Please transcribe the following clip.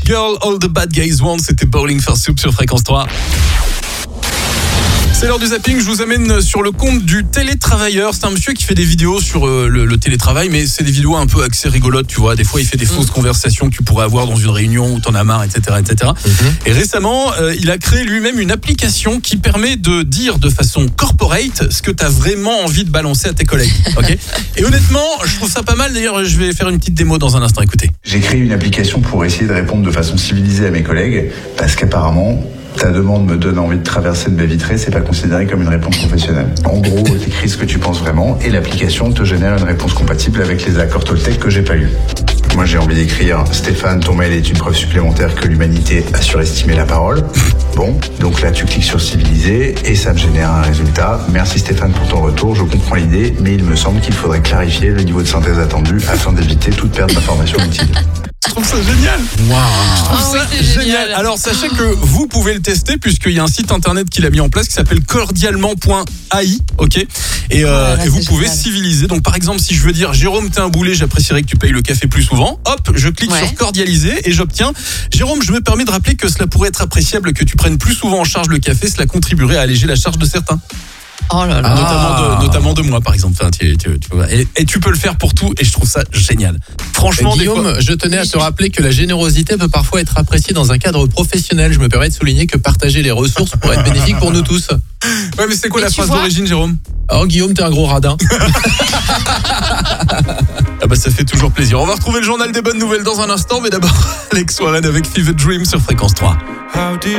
Girl, All the Bad Guys Want, c'était Bowling for Soup sur Fréquence 3. C'est l'heure du zapping, je vous amène sur le compte du télétravailleur. C'est un monsieur qui fait des vidéos sur le télétravail, mais c'est des vidéos un peu axées rigolotes, tu vois. Des fois, il fait des fausses conversations que tu pourrais avoir dans une réunion où t'en as marre, etc., etc. Et récemment, il a créé lui-même une application qui permet de dire de façon corporate ce que t'as vraiment envie de balancer à tes collègues. Okay. Et honnêtement, je trouve ça pas mal. D'ailleurs, je vais faire une petite démo dans un instant. Écoutez. J'ai créé une application pour essayer de répondre de façon civilisée à mes collègues, parce qu'apparemment, ta demande me donne envie de traverser de baie vitrée, c'est pas considéré comme une réponse professionnelle. En gros, t'écris ce que tu penses vraiment et l'application te génère une réponse compatible avec les accords Toltec que j'ai pas lus. Moi, j'ai envie d'écrire « Stéphane, ton mail est une preuve supplémentaire que l'humanité a surestimé la parole ». Bon, donc là, tu cliques sur « Civiliser » et ça me génère un résultat. Merci Stéphane pour ton retour, je comprends l'idée, mais il me semble qu'il faudrait clarifier le niveau de synthèse attendu afin d'éviter toute perte d'informations utiles. Je trouve ça génial. Wow. Je trouve ça génial. Alors sachez que vous pouvez le tester puisqu'il y a un site internet qu'il a mis en place qui s'appelle cordialement.ai, ok. Et vous pouvez civiliser. Donc par exemple, si je veux dire Jérôme, t'es un boulet, j'apprécierais que tu payes le café plus souvent. Hop, je clique sur cordialiser et j'obtiens Jérôme, je me permets de rappeler que cela pourrait être appréciable que tu prennes plus souvent en charge le café. Cela contribuerait à alléger la charge de certains. Oh là là. Notamment de moi, par exemple. Enfin, tu vois. Et tu peux le faire pour tout, et je trouve ça génial. Franchement, Guillaume, je tenais à te rappeler que la générosité peut parfois être appréciée dans un cadre professionnel. Je me permets de souligner que partager les ressources pourrait être bénéfique pour nous tous. Ouais, mais c'est quoi la phrase d'origine, Jérôme ? Oh, Guillaume, t'es un gros radin. Ah bah ça fait toujours plaisir. On va retrouver le journal des bonnes nouvelles dans un instant, mais d'abord Alex Warren avec Fever Dream sur Fréquence 3.